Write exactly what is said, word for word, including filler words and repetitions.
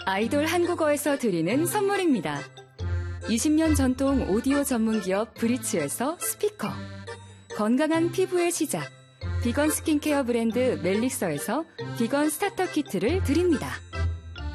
아이돌 한국어에서 드리는 선물입니다. 이십 년 전통 오디오 전문기업 브리츠에서 스피커, 건강한 피부의 시작, 비건 스킨케어 브랜드 멜릭서에서 비건 스타터 키트를 드립니다.